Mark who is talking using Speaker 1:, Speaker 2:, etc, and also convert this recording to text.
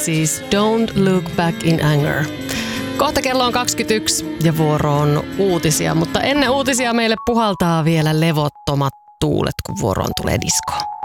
Speaker 1: siis Don't Look Back in Anger. Kohta kello on 21 ja vuoro on uutisia, mutta ennen uutisia meille puhaltaa vielä levottomat tuulet, kun vuoroon tulee diskoa.